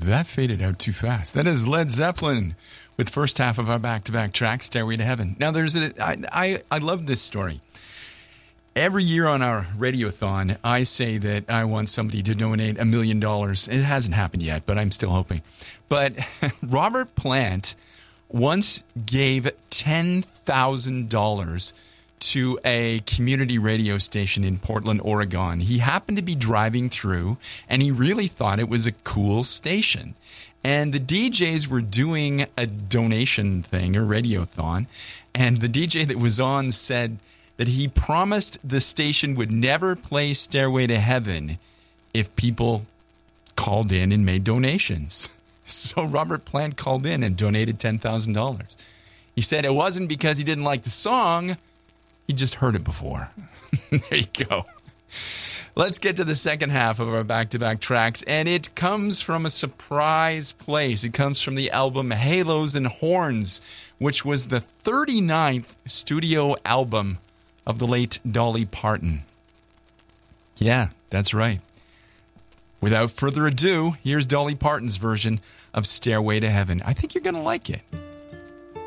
That faded out too fast. That is Led Zeppelin with first half of our back-to-back track, Stairway to Heaven. Now, I love this story. Every year on our Radiothon, I say that I want somebody to donate $1 million. It hasn't happened yet, but I'm still hoping. But Robert Plant once gave $10,000 to a community radio station in Portland, Oregon. He happened to be driving through, and he really thought it was a cool station. And the DJs were doing a donation thing, a radiothon, and the DJ that was on said that he promised the station would never play Stairway to Heaven if people called in and made donations. So Robert Plant called in and donated $10,000. He said it wasn't because he didn't like the song, he just heard it before. There you go. Let's get to the second half of our back-to-back tracks, and it comes from a surprise place. It comes from the album Halos and Horns, which was the 39th studio album of the late Dolly Parton. Yeah, that's right. Without further ado, here's Dolly Parton's version of Stairway to Heaven. I think you're going to like it.